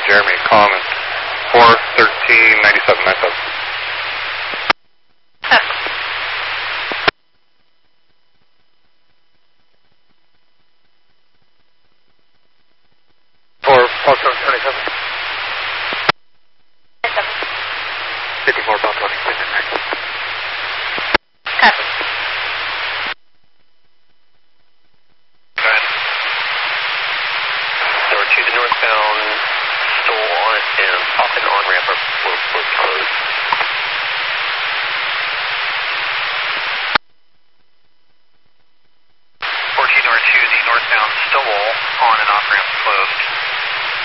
Jeremy, Common, 413-9797. For 427. 54 about 20. Copy. Door to the northbound, stole on and pop in on ramp or